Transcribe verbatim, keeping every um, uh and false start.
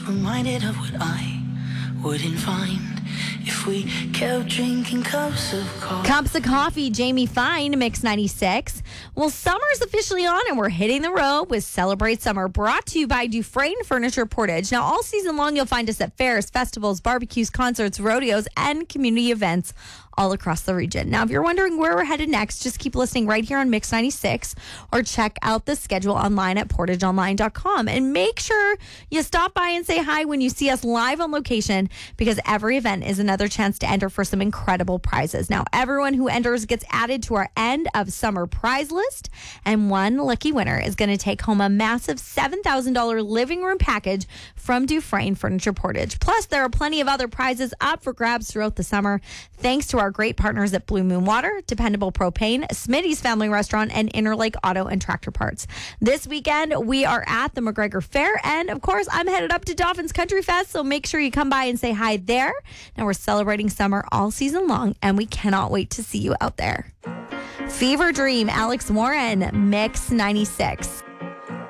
reminded of what I wouldn't find if we kept drinking cups of coffee. Cups of coffee, Jamie Fine, Mix ninety-six. Well, summer's officially on and we're hitting the road with Celebrate Summer, brought to you by Dufresne Furniture Portage. Now, all season long, you'll find us at fairs, festivals, barbecues, concerts, rodeos, and community events all across the region. Now, if you're wondering where we're headed next, just keep listening right here on Mix ninety-six or check out the schedule online at portage online dot com. And make sure you stop by and say hi when you see us live on location, because every event is another chance to enter for some incredible prizes. Now, everyone who enters gets added to our end of summer prize list, and one lucky winner is going to take home a massive seven thousand dollars living room package from Dufresne Furniture Portage. Plus, there are plenty of other prizes up for grabs throughout the summer, thanks to our great partners at Blue Moon Water, Dependable Propane, Smitty's Family Restaurant, and Interlake Auto and Tractor Parts. This weekend, we are at the McGregor Fair, and of course, I'm headed up to Dauphin's Country Fest, so make sure you come by and say hi there. Now, we're celebrating summer all season long, and we cannot wait to see you out there. Fever Dream, Alex Warren, Mix ninety-six.